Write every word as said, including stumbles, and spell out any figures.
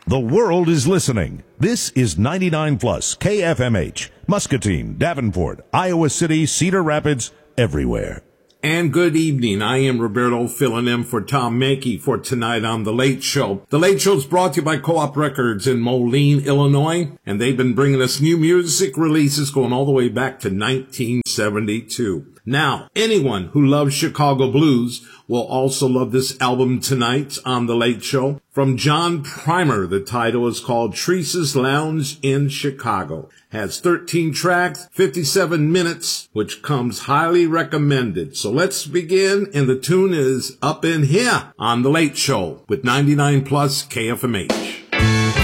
The world is listening. This is ninety-nine plus K F M H, Muscatine, Davenport, Iowa City, Cedar Rapids, everywhere. And good evening. I am Roberto, filling in for Tom Mackey for tonight on The Late Show. The Late Show is brought to you by Co-op Records in Moline, Illinois, and they've been bringing us new music releases going all the way back to nineteen seventy-two. Now, anyone who loves Chicago blues will also love this album tonight on The Late Show. From John Primer, the title is called Teresa's Lounge in Chicago. Has thirteen tracks, fifty-seven minutes, which comes highly recommended. So let's begin, and the tune is Up in Here on The Late Show with ninety-nine plus K F M H.